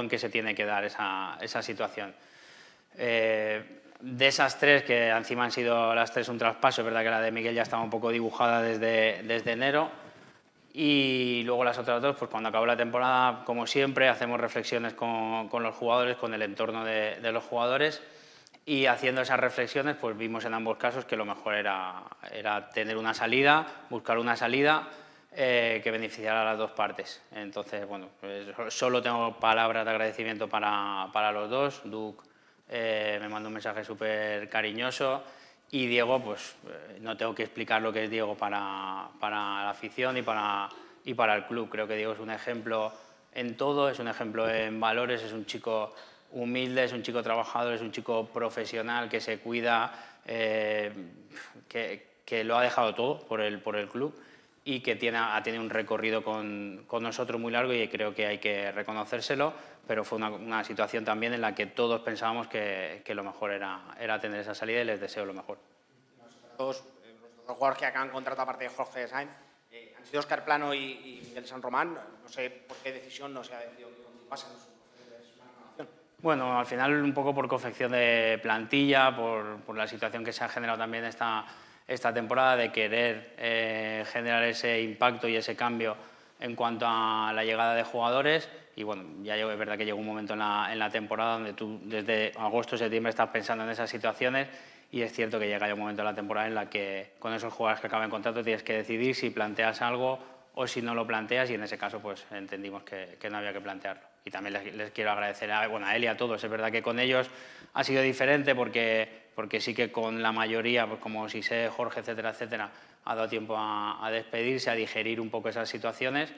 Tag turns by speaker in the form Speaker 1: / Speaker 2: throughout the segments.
Speaker 1: que se tiene que dar esa situación. De esas tres, que encima han sido las tres un traspaso, es verdad que la de Miguel ya estaba un poco dibujada desde enero, y luego las otras dos, pues cuando acabó la temporada, como siempre, hacemos reflexiones con los jugadores, con el entorno de los jugadores, y haciendo esas reflexiones pues vimos en ambos casos que lo mejor era tener una salida, buscar una salida que beneficiara a las dos partes. Entonces, bueno, pues solo tengo palabras de agradecimiento para los dos. Duc me mandó un mensaje súper cariñoso, y Diego, pues no tengo que explicar lo que es Diego para la afición y para el club. Creo que Diego es un ejemplo en todo, es un ejemplo en valores, es un chico humilde, es un chico trabajador, es un chico profesional que se cuida, que lo ha dejado todo por el club, y que ha tenido un recorrido con nosotros muy largo, y creo que hay que reconocérselo, pero fue una situación también en la que todos pensábamos que lo mejor era tener esa salida, y les deseo lo mejor.
Speaker 2: Los dos jugadores que acaban contrato aparte de Jorge Sainz han sido Óscar Plano y Miguel San Román. No sé por qué decisión no se ha decidido que continuasen su renovación.
Speaker 1: Bueno, al final un poco por confección de plantilla, por la situación que se ha generado también esta temporada, de querer generar ese impacto y ese cambio en cuanto a la llegada de jugadores. Y bueno, ya es verdad que llegó un momento en la temporada donde tú desde agosto, septiembre estás pensando en esas situaciones, y es cierto que llega ya un momento en la temporada en la que con esos jugadores que acaban contrato tienes que decidir si planteas algo o si no lo planteas, y en ese caso pues entendimos que no había que plantearlo. Y también les quiero agradecer a él y a todos. Es verdad que con ellos ha sido diferente porque sí que con la mayoría, pues como Sisé, Jorge, etcétera, etcétera, ha dado tiempo a despedirse, a digerir un poco esas situaciones.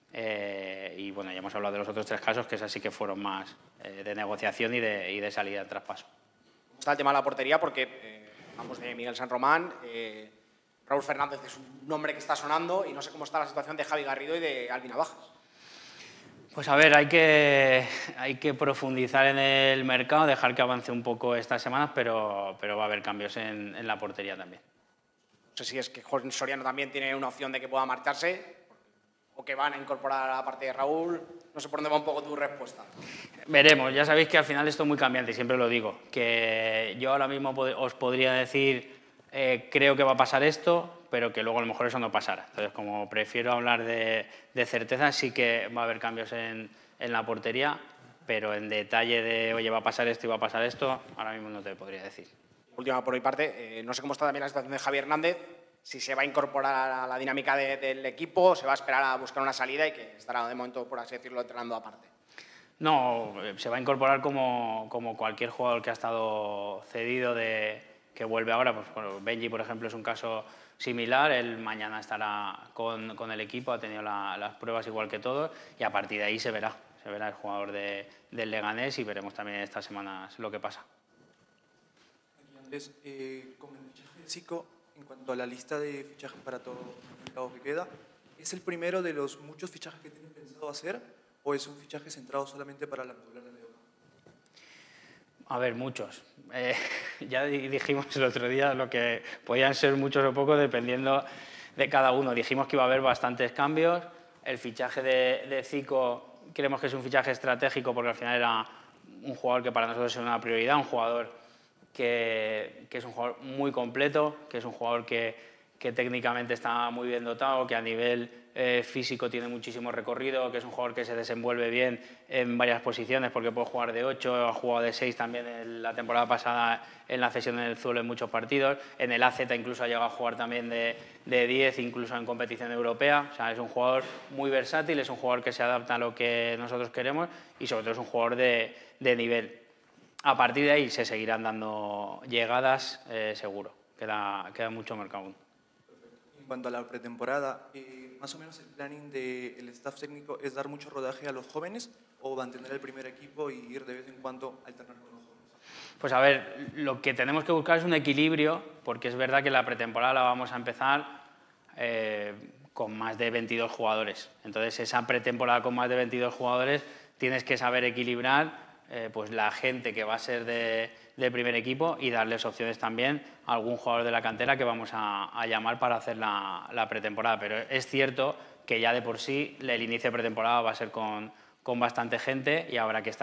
Speaker 1: Y bueno, ya hemos hablado de los otros tres casos, que esas sí que fueron más de negociación y de salida de traspaso.
Speaker 2: Está el tema de la portería, porque hablamos de Miguel San Román. Raúl Fernández es un nombre que está sonando, y no sé cómo está la situación de Javi Garrido y de Alvin Navajas.
Speaker 1: Pues a ver, hay que profundizar en el mercado, dejar que avance un poco estas semanas, pero va a haber cambios en la portería también.
Speaker 2: No sé si es que Jorge Soriano también tiene una opción de que pueda marcharse, o que van a incorporar a la parte de Raúl. No sé por dónde va un poco tu respuesta.
Speaker 1: Veremos, ya sabéis que al final esto es muy cambiante, siempre lo digo, que yo ahora mismo os podría decir creo que va a pasar esto, pero que luego a lo mejor eso no pasará. Entonces, como prefiero hablar de certeza, sí que va a haber cambios en la portería, pero en detalle de, oye, va a pasar esto y va a pasar esto, ahora mismo no te podría decir.
Speaker 2: Última por mi parte, no sé cómo está también la situación de Javi Hernández, si se va a incorporar a la dinámica del equipo, se va a esperar a buscar una salida y que estará de momento, por así decirlo, entrenando aparte.
Speaker 1: No, se va a incorporar como cualquier jugador que ha estado cedido, que vuelve ahora. Pues, bueno, Benji, por ejemplo, es un caso similar. Él mañana estará con el equipo, ha tenido las pruebas igual que todos, y a partir de ahí se verá el jugador del Leganés, y veremos también estas semanas lo que pasa.
Speaker 3: Andrés, con el fichaje de Zico, en cuanto a la lista de fichajes para todo el mercado que queda, ¿es el primero de los muchos fichajes que tienen pensado hacer, o es un fichaje centrado solamente para la medular de León?
Speaker 1: A ver, muchos. Ya dijimos el otro día lo que podían ser muchos o pocos dependiendo de cada uno. Dijimos que iba a haber bastantes cambios. El fichaje de Zico creemos que es un fichaje estratégico, porque al final era un jugador que para nosotros es una prioridad, un jugador que es un jugador muy completo, que es un jugador que técnicamente está muy bien dotado, que a nivel físico tiene muchísimo recorrido, que es un jugador que se desenvuelve bien en varias posiciones, porque puede jugar de 8, ha jugado de 6 también en la temporada pasada en la cesión en el Zuelo en muchos partidos, en el AZ incluso ha llegado a jugar también de 10, incluso en competición europea. O sea, es un jugador muy versátil, es un jugador que se adapta a lo que nosotros queremos, y sobre todo es un jugador de nivel. A partir de ahí se seguirán dando llegadas, seguro. Queda mucho mercado aún.
Speaker 3: En cuanto a la pretemporada, más o menos el planning del staff técnico es dar mucho rodaje a los jóvenes, o mantener el primer equipo y ir de vez en cuando alternar con los jóvenes.
Speaker 1: Pues a ver, lo que tenemos que buscar es un equilibrio, porque es verdad que la pretemporada la vamos a empezar con más de 22 jugadores. Entonces, esa pretemporada con más de 22 jugadores tienes que saber equilibrar pues la gente que va a ser de primer equipo, y darles opciones también a algún jugador de la cantera que vamos a llamar para hacer la pretemporada. Pero es cierto que ya de por sí el inicio de pretemporada va a ser con bastante gente, y habrá que estar